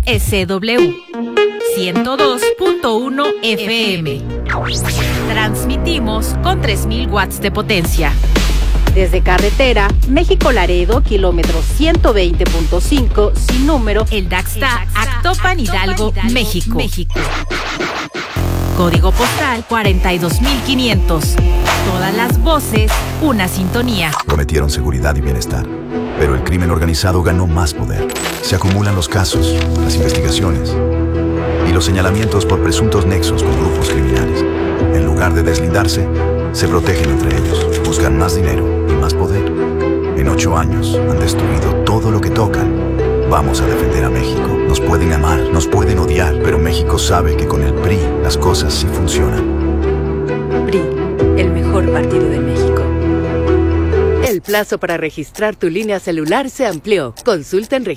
SW 102.1 FM. Transmitimos con 3000 watts de potencia. Desde carretera, México-Laredo, kilómetro 120.5, sin número, el Daxta, Actopan, Hidalgo, México. Código postal 42500. Todas las voces, una sintonía. Prometieron seguridad y bienestar, pero el crimen organizado ganó más poder. Se acumulan los casos, las investigaciones y los señalamientos por presuntos nexos con grupos criminales. En lugar de deslindarse, se protegen entre ellos, buscan más dinero y más poder. En 8 años han destruido todo lo que tocan. Vamos a defender a México. Nos pueden amar, nos pueden odiar, pero México sabe que con el PRI las cosas sí funcionan. PRI, el mejor partido de México. El plazo para registrar tu línea celular se amplió. Consulta en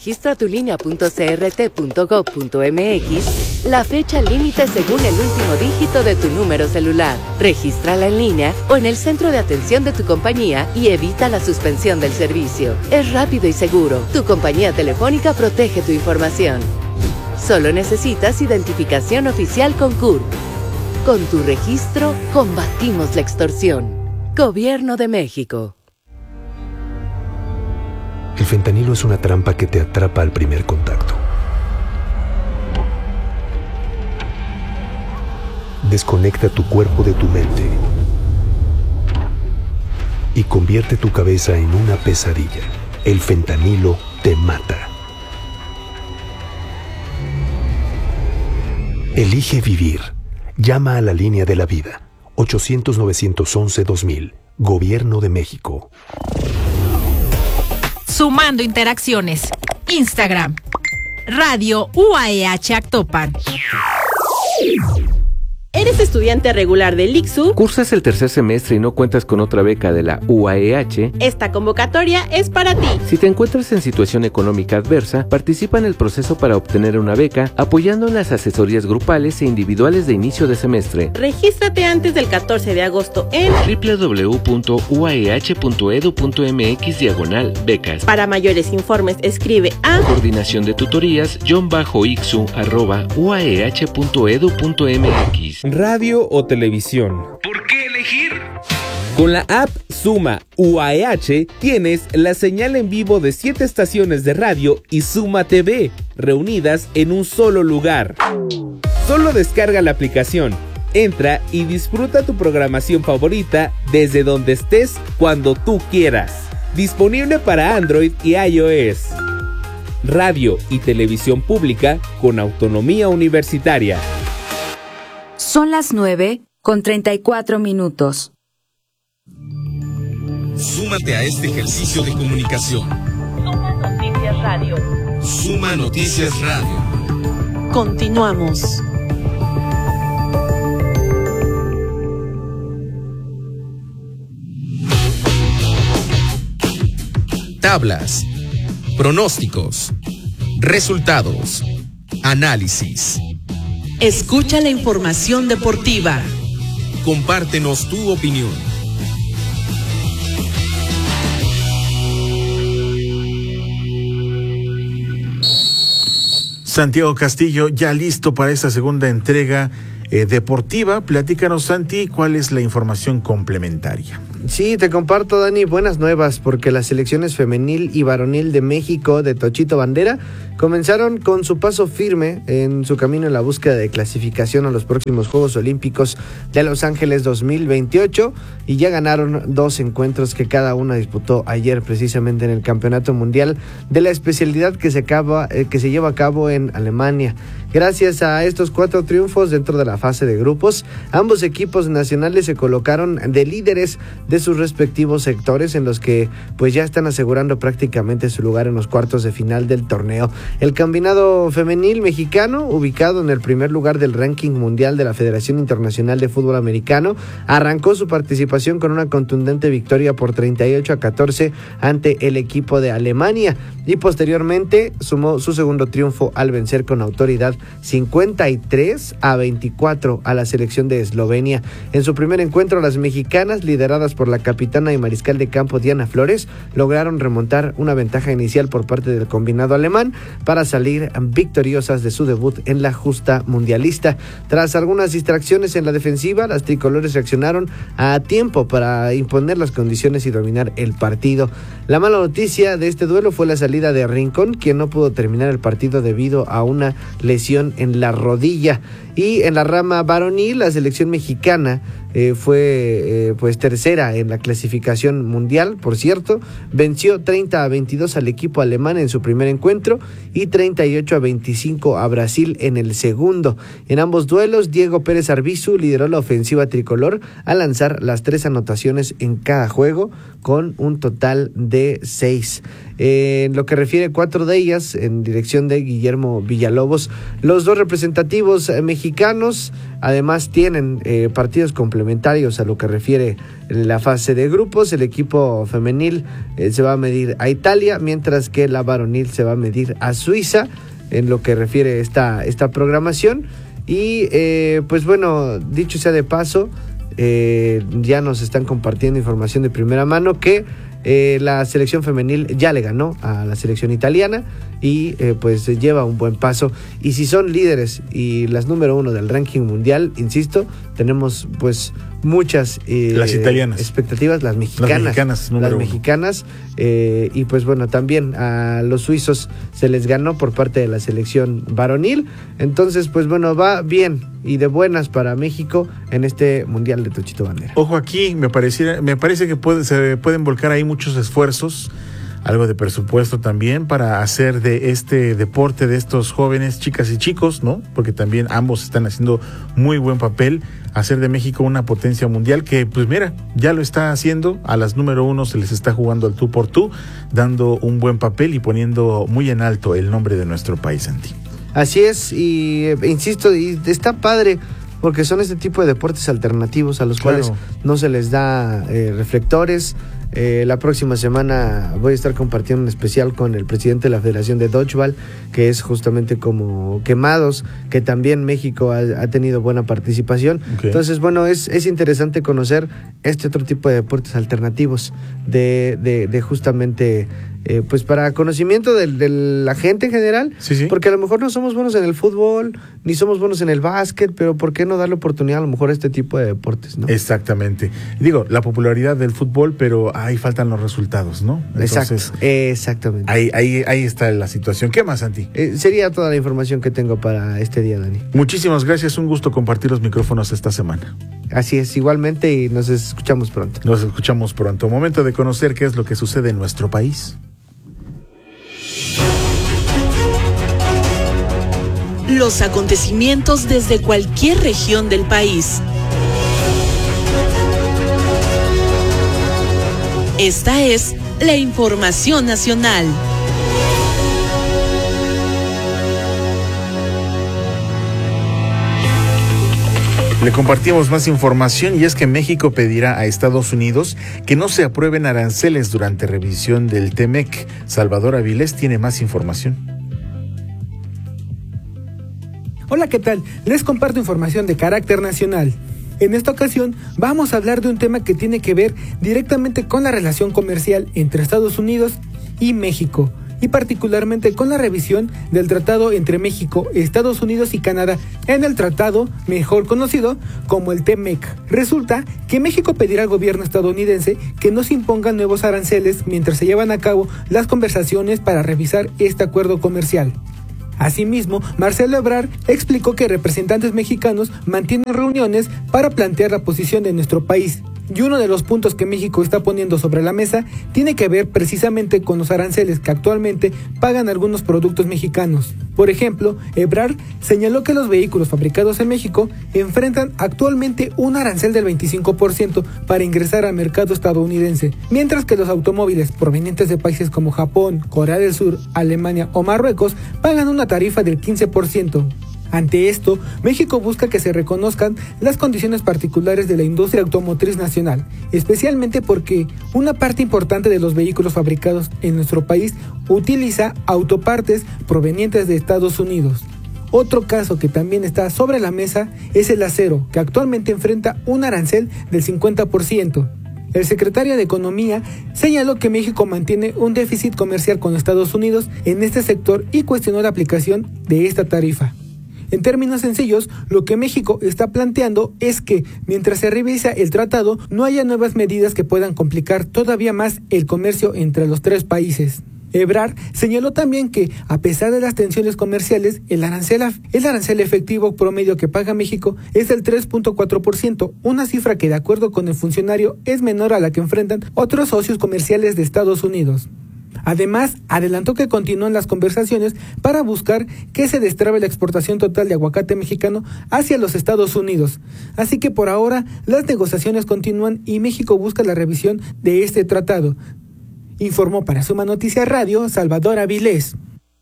registratulinea.crt.gov.mx la fecha límite según el último dígito de tu número celular. Regístrala en línea o en el centro de atención de tu compañía y evita la suspensión del servicio. Es rápido y seguro. Tu compañía telefónica protege tu información. Solo necesitas identificación oficial con CURP. Con tu registro, combatimos la extorsión. Gobierno de México. El fentanilo es una trampa que te atrapa al primer contacto. Desconecta tu cuerpo de tu mente y convierte tu cabeza en una pesadilla. El fentanilo te mata. Elige vivir. Llama a la línea de la vida. 800-911-2000. Gobierno de México. Sumando interacciones. Instagram. Radio UAEH Actopan. ¿Eres estudiante regular del ICSU? ¿Cursas el tercer semestre y no cuentas con otra beca de la UAEH? Esta convocatoria es para ti. Si te encuentras en situación económica adversa, participa en el proceso para obtener una beca apoyando en las asesorías grupales e individuales de inicio de semestre. Regístrate antes del 14 de agosto en www.uaeh.edu.mx/becas. Para mayores informes escribe a Coordinación de Tutorías _ICSU@uaeh.edu.mx. Radio o televisión. ¿Por qué elegir? Con la app Suma UAEH tienes la señal en vivo de 7 estaciones de radio y Suma TV, reunidas en un solo lugar. Solo descarga la aplicación, entra y disfruta tu programación favorita desde donde estés, cuando tú quieras. Disponible para Android y iOS. Radio y televisión pública con autonomía universitaria. Son las 9:34. Súmate a este ejercicio de comunicación. Suma Noticias Radio. Suma Noticias Radio. Continuamos. Tablas, pronósticos, resultados, análisis. Escucha la información deportiva. Compártenos tu opinión. Santiago Castillo, ya listo para esta segunda entrega deportiva. Platícanos, Santi, ¿cuál es la información complementaria? Sí, te comparto, Dani, buenas nuevas, porque las selecciones femenil y varonil de México de Tochito Bandera comenzaron con su paso firme en su camino en la búsqueda de clasificación a los próximos Juegos Olímpicos de Los Ángeles 2028 y ya ganaron 2 encuentros que cada una disputó ayer precisamente en el Campeonato Mundial de la especialidad que se lleva a cabo en Alemania. Gracias a estos 4 triunfos dentro de la fase de grupos, ambos equipos nacionales se colocaron de líderes de sus respectivos sectores, en los que pues ya están asegurando prácticamente su lugar en los cuartos de final del torneo. El combinado femenil mexicano, ubicado en el primer lugar del ranking mundial de la Federación Internacional de Fútbol Americano, arrancó su participación con una contundente victoria por 38-14 ante el equipo de Alemania y posteriormente sumó su segundo triunfo al vencer con autoridad 53-24 a la selección de Eslovenia. En su primer encuentro, las mexicanas, lideradas por por la capitana y mariscal de campo Diana Flores, lograron remontar una ventaja inicial por parte del combinado alemán para salir victoriosas de su debut en la justa mundialista. Tras algunas distracciones en la defensiva, las tricolores reaccionaron a tiempo para imponer las condiciones y dominar el partido. La mala noticia de este duelo fue la salida de Rincón, quien no pudo terminar el partido debido a una lesión en la rodilla. Y en la rama varonil, la selección mexicana fue pues tercera en la clasificación mundial, por cierto. Venció 30-22 al equipo alemán en su primer encuentro y 38-25 a Brasil en el segundo. En ambos duelos, Diego Pérez Arbizu lideró la ofensiva tricolor al lanzar las 3 anotaciones en cada juego, con un total de 6. En lo que refiere 4 de ellas en dirección de Guillermo Villalobos. Los 2 representativos mexicanos además tienen partidos complementarios a lo que refiere la fase de grupos. El equipo femenil se va a medir a Italia, mientras que la varonil se va a medir a Suiza en lo que refiere esta programación. Y pues bueno, dicho sea de paso, ya nos están compartiendo información de primera mano que la selección femenil ya le ganó a la selección italiana y pues lleva un buen paso. Y si son líderes y las número 1 del ranking mundial, insisto, tenemos pues muchas las italianas, expectativas, las mexicanas, y pues bueno, también a los suizos se les ganó por parte de la selección varonil. Entonces pues bueno, va bien y de buenas para México en este mundial de Tochito Bandera. Ojo aquí, me parece que se pueden volcar ahí muchos esfuerzos, algo de presupuesto también para hacer de este deporte de estos jóvenes, chicas y chicos, ¿no? Porque también ambos están haciendo muy buen papel, hacer de México una potencia mundial que, pues mira, ya lo está haciendo. A las número 1 se les está jugando al tú por tú, dando un buen papel y poniendo muy en alto el nombre de nuestro país, Santi. Así es, y insisto, y está padre, porque son este tipo de deportes alternativos a los cuales no se les da reflectores. La próxima semana voy a estar compartiendo un especial con el presidente de la Federación de Dodgeball, que es justamente como Quemados, que también México ha tenido buena participación. Okay. Entonces, bueno, es interesante conocer este otro tipo de deportes alternativos de justamente... pues para conocimiento de la gente en general, sí. Porque a lo mejor no somos buenos en el fútbol, ni somos buenos en el básquet, pero ¿por qué no darle oportunidad a lo mejor a este tipo de deportes, ¿no? Exactamente. Digo, la popularidad del fútbol, pero ahí faltan los resultados, ¿no? Entonces, exactamente. Ahí está la situación. ¿Qué más, Santi? Sería toda la información que tengo para este día, Dani. Muchísimas gracias, un gusto compartir los micrófonos esta semana. Así es, igualmente, y nos escuchamos pronto. Momento de conocer qué es lo que sucede en nuestro país. Los acontecimientos desde cualquier región del país. Esta es la información nacional. Le compartimos más información, y es que México pedirá a Estados Unidos que no se aprueben aranceles durante revisión del TEMEC. Salvador Avilés tiene más información. Hola, ¿qué tal? Les comparto información de carácter nacional. En esta ocasión vamos a hablar de un tema que tiene que ver directamente con la relación comercial entre Estados Unidos y México, y particularmente con la revisión del tratado entre México, Estados Unidos y Canadá, en el tratado mejor conocido como el TEMEC. Resulta que México pedirá al gobierno estadounidense que no se impongan nuevos aranceles mientras se llevan a cabo las conversaciones para revisar este acuerdo comercial. Asimismo, Marcelo Ebrard explicó que representantes mexicanos mantienen reuniones para plantear la posición de nuestro país. Y uno de los puntos que México está poniendo sobre la mesa tiene que ver precisamente con los aranceles que actualmente pagan algunos productos mexicanos. Por ejemplo, Ebrard señaló que los vehículos fabricados en México enfrentan actualmente un arancel del 25% para ingresar al mercado estadounidense, mientras que los automóviles provenientes de países como Japón, Corea del Sur, Alemania o Marruecos pagan una tarifa del 15%. Ante esto, México busca que se reconozcan las condiciones particulares de la industria automotriz nacional, especialmente porque una parte importante de los vehículos fabricados en nuestro país utiliza autopartes provenientes de Estados Unidos. Otro caso que también está sobre la mesa es el acero, que actualmente enfrenta un arancel del 50%. El secretario de Economía señaló que México mantiene un déficit comercial con Estados Unidos en este sector y cuestionó la aplicación de esta tarifa. En términos sencillos, lo que México está planteando es que, mientras se revisa el tratado, no haya nuevas medidas que puedan complicar todavía más el comercio entre los tres países. Ebrard señaló también que, a pesar de las tensiones comerciales, el arancel efectivo promedio que paga México es del 3.4%, una cifra que, de acuerdo con el funcionario, es menor a la que enfrentan otros socios comerciales de Estados Unidos. Además, adelantó que continúan las conversaciones para buscar que se destrabe la exportación total de aguacate mexicano hacia los Estados Unidos. Así que por ahora las negociaciones continúan y México busca la revisión de este tratado. Informó para Suma Noticias Radio Salvador Avilés.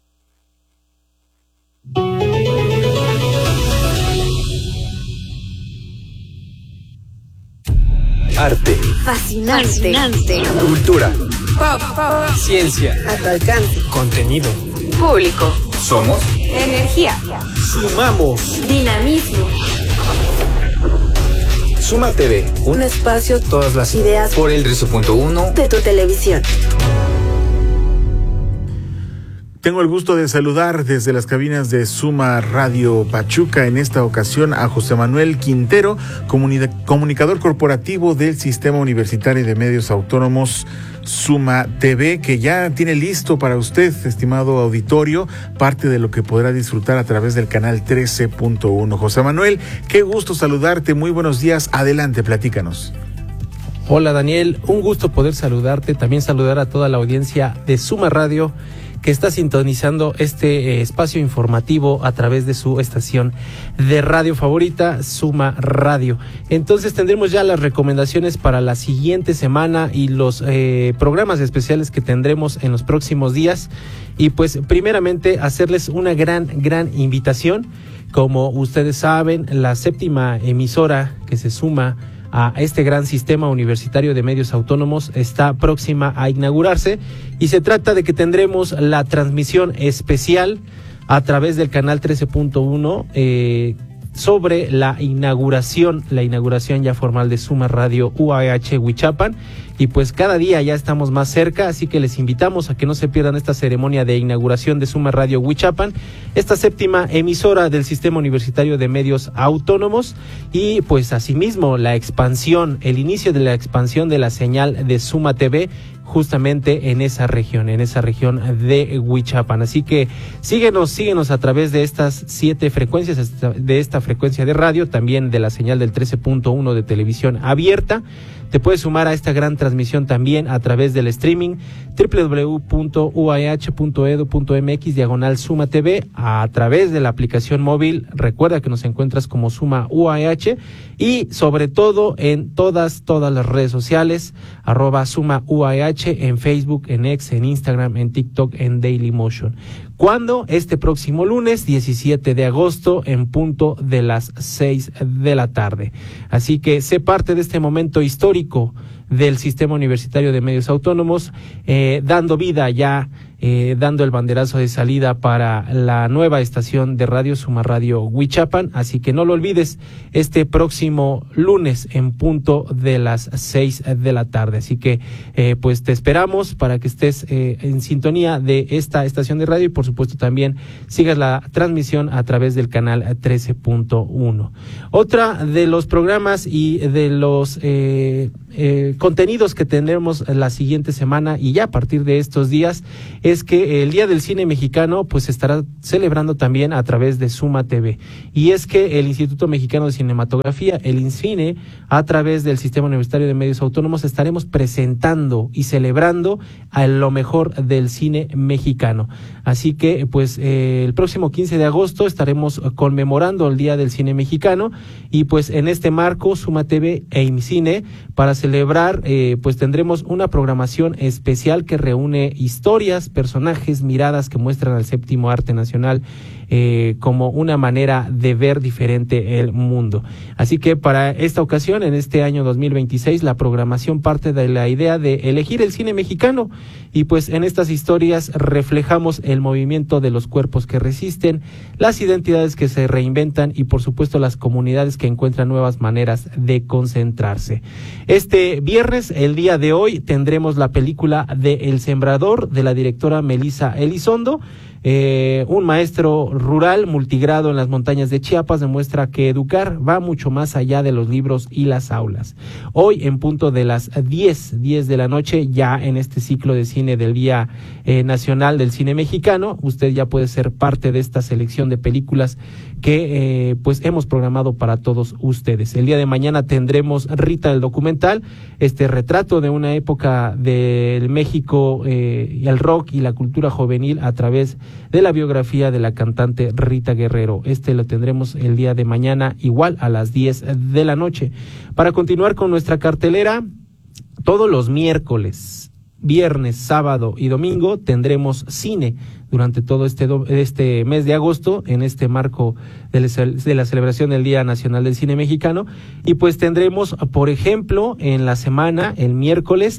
Arte. Fascinante. Cultura. Pop. Ciencia. A tu alcance. Contenido. Público. Somos. Energía. Sumamos. Dinamismo. Suma TV. Un espacio. Todas las ideas. Por el 13.1 de tu televisión. Tengo el gusto de saludar desde las cabinas de Suma Radio Pachuca en esta ocasión a José Manuel Quintero, comunicador corporativo del Sistema Universitario de Medios Autónomos Suma TV, que ya tiene listo para usted, estimado auditorio, parte de lo que podrá disfrutar a través del canal 13.1. José Manuel, qué gusto saludarte, muy buenos días, adelante, platícanos. Hola Daniel, un gusto poder saludarte, también saludar a toda la audiencia de Suma Radio, que está sintonizando este espacio informativo a través de su estación de radio favorita, Suma Radio. Entonces tendremos ya las recomendaciones para la siguiente semana y los programas especiales que tendremos en los próximos días. Y pues primeramente hacerles una gran invitación. Como ustedes saben, la 7ª emisora que se suma a este gran sistema universitario de medios autónomos está próxima a inaugurarse y se trata de que tendremos la transmisión especial a través del canal 13.1 sobre la inauguración ya formal de Suma Radio UAH Huichapan. Y pues cada día ya estamos más cerca, así que les invitamos a que no se pierdan esta ceremonia de inauguración de Suma Radio Huichapan, esta 7ª emisora del Sistema Universitario de Medios Autónomos, y pues asimismo el inicio de la expansión de la señal de Suma TV justamente en esa región de Huichapan. Así que síguenos a través de estas 7 frecuencias, de esta frecuencia de radio, también de la señal del 13.1 de televisión abierta. Te puedes sumar a esta gran transmisión también a través del streaming www.uah.edu.mx/Suma TV, a través de la aplicación móvil. Recuerda que nos encuentras como Suma UAH y sobre todo en todas las redes sociales, @Suma UAH, en Facebook, en X, en Instagram, en TikTok, en Dailymotion. ¿Cuándo? Este próximo lunes 17 de agosto en punto de las 6 de la tarde. Así que sé parte de este momento histórico del Sistema Universitario de Medios Autónomos, dando vida ya, dando el banderazo de salida para la nueva estación de radio, Suma Radio Huichapan. Así que no lo olvides, este próximo lunes en punto de las 6 de la tarde. Así que pues te esperamos para que estés en sintonía de esta estación de radio y por supuesto también sigas la transmisión a través del canal 13.1. Otra de los programas y de los contenidos que tendremos la siguiente semana y ya a partir de estos días es que el Día del Cine Mexicano pues se estará celebrando también a través de Suma TV, y es que el Instituto Mexicano de Cinematografía, el INCINE, a través del Sistema Universitario de Medios Autónomos estaremos presentando y celebrando a lo mejor del cine mexicano. Así que pues el próximo 15 de agosto estaremos conmemorando el Día del Cine Mexicano y pues en este marco Suma TV e INCINE, para celebrar pues tendremos una programación especial que reúne historias, personajes, miradas que muestran al séptimo arte nacional como una manera de ver diferente el mundo. Así que para esta ocasión, en este año 2026, la programación parte de la idea de elegir el cine mexicano, y pues en estas historias reflejamos el movimiento de los cuerpos que resisten, las identidades que se reinventan y por supuesto las comunidades que encuentran nuevas maneras de concentrarse. Este viernes, el día de hoy, tendremos la película de El Sembrador, de la directora Melissa Elizondo. Un maestro rural multigrado en las montañas de Chiapas demuestra que educar va mucho más allá de los libros y las aulas. Hoy, en punto de las 10 de la noche, ya en este ciclo de cine del Día Nacional del Cine Mexicano, usted ya puede ser parte de esta selección de películas que pues hemos programado para todos ustedes. El día de mañana tendremos Rita el documental, este retrato de una época del México y el rock y la cultura juvenil a través de la biografía de la cantante Rita Guerrero. Lo tendremos el día de mañana, igual a las 10 de la noche. Para continuar con nuestra cartelera, todos los miércoles, viernes, sábado y domingo tendremos cine durante todo este mes de agosto, en este marco de la celebración del Día Nacional del Cine Mexicano. Y pues tendremos, por ejemplo, en la semana, el miércoles,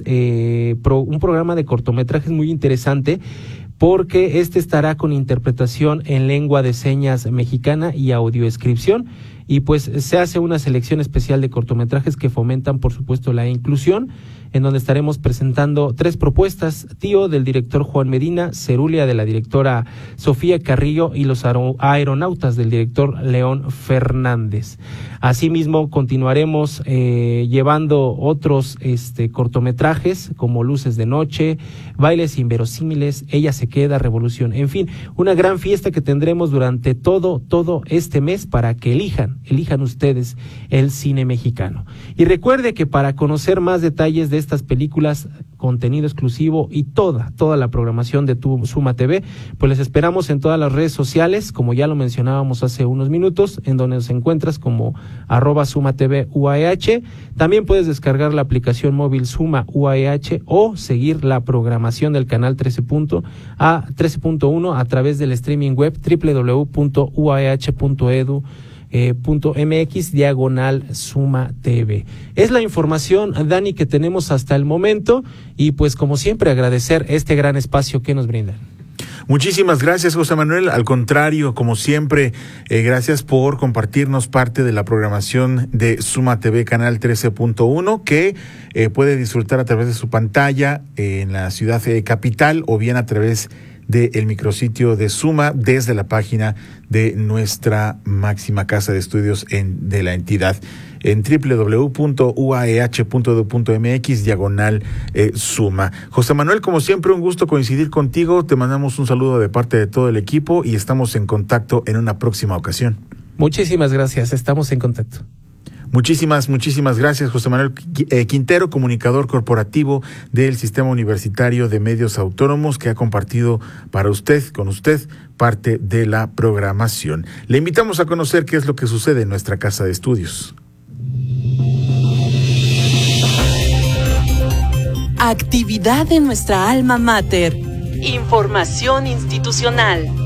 un programa de cortometrajes muy interesante, porque estará con interpretación en lengua de señas mexicana y audiodescripción, y pues se hace una selección especial de cortometrajes que fomentan, por supuesto, la inclusión, en donde estaremos presentando 3 propuestas: Tío, del director Juan Medina; Cerulia, de la directora Sofía Carrillo; y Los Aeronautas, del director León Fernández. Asimismo, continuaremos llevando otros cortometrajes como Luces de Noche, Bailes Inverosímiles, Ella se queda, Revolución. En fin, una gran fiesta que tendremos durante todo este mes para que elijan ustedes el cine mexicano. Y recuerde que para conocer más detalles de estas películas, contenido exclusivo y toda la programación de tu Suma TV, pues les esperamos en todas las redes sociales, como ya lo mencionábamos hace unos minutos, en donde nos encuentras como @SumaTV_UAEH. También puedes descargar la aplicación móvil Suma UAEH o seguir la programación del canal 13.1 a través del streaming web www.uaeh.edu.mx/Suma TV. Es la información, Dani, que tenemos hasta el momento, y pues como siempre agradecer este gran espacio que nos brindan. Muchísimas gracias, José Manuel. Al contrario, como siempre, gracias por compartirnos parte de la programación de Suma TV Canal 13.1, que puede disfrutar a través de su pantalla en la ciudad capital, o bien a través del micrositio de Suma desde la página de nuestra máxima casa de estudios de la entidad en www.uaeh.edu.mx/Suma. José Manuel, como siempre, un gusto coincidir contigo. Te mandamos un saludo de parte de todo el equipo y estamos en contacto en una próxima ocasión. Muchísimas gracias, estamos en contacto. Muchísimas gracias, José Manuel Quintero, comunicador corporativo del Sistema Universitario de Medios Autónomos, que ha compartido con usted, parte de la programación. Le invitamos a conocer qué es lo que sucede en nuestra casa de estudios. Actividad de nuestra alma mater. Información institucional.